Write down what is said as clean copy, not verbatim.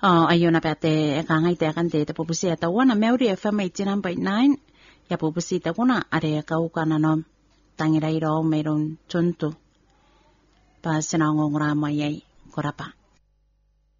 ayun na pate kangai te kan te pupusi ata wana Meuri FM 89.9 ya pupusi ta kuna are ka ukana nom tangira iro meron chuntu pa sinangong rama yai korapa